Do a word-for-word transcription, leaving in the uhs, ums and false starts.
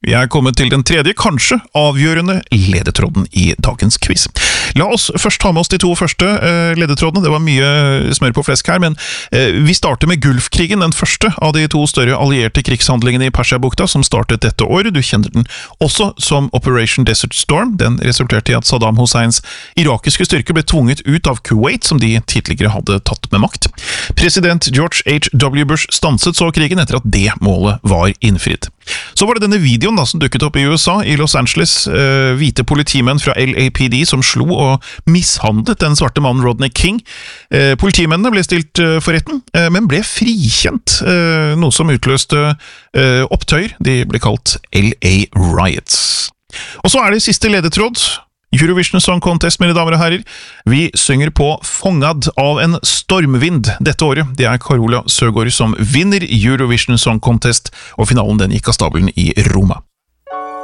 Vi er kommet til den tredje, kanskje avgjørende ledetråden i dagens quiz. La oss først ta med oss de to første uh, ledetrådene. Det var mye smør på flesk her, men uh, vi starter med Gulfkrigen, den første av de to større allierte krigshandlingene i Persiabukta, som startet dette året. Du kjenner den også som Operation Desert Storm. Den resulterte i at Saddam Husseins irakiske styrker ble tvunget ut av Kuwait, som de tidligere hadde tatt med makt. President George H W Bush stanset så krigen etter at det målet var innfridd. Så var det denne videoen da, som dukket opp i U S A, i Los Angeles, uh, hvite politimenn fra L A P D som slo og mishandlet den svarte mannen Rodney King. Uh, politimennene ble stilt uh, for retten, uh, men ble frikjent, uh, noe som utløste uh, opptøyer. De ble kalt L A Riots. Og så er det siste ledetråd. Eurovision Song Contest, mine damer og herrer. Vi synger på Fångad av en stormvind dette året. Det er Carola Søgaard som vinner Eurovision Song Contest, og finalen den gikk av stabelen i Roma.